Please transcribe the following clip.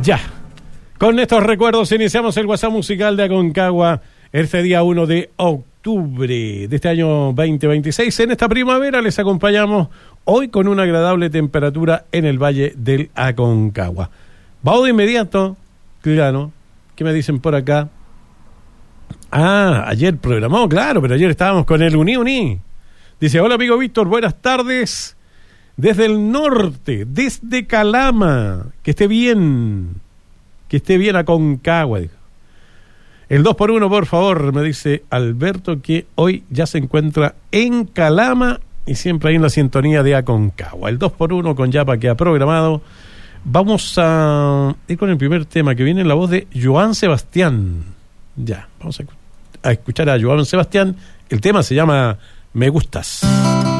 Ya. Con estos recuerdos iniciamos el WhatsApp musical de Aconcagua este día 1 de octubre de este año 2026. En esta primavera les acompañamos hoy con una agradable temperatura en el Valle del Aconcagua. Vamos de inmediato, claro. ¿Qué me dicen por acá? Ayer programó, claro, pero ayer estábamos con el Uni. Dice, hola amigo Víctor, buenas tardes. Desde el norte, desde Calama. Que esté bien Aconcagua, dijo. El 2x1, por favor, me dice Alberto, que hoy ya se encuentra en Calama y siempre hay en la sintonía de Aconcagua. El 2x1 con Yapa que ha programado. Vamos a ir con el primer tema que viene en la voz de Joan Sebastián. Ya, vamos a escuchar a Joan Sebastián. El tema se llama Me Gustas.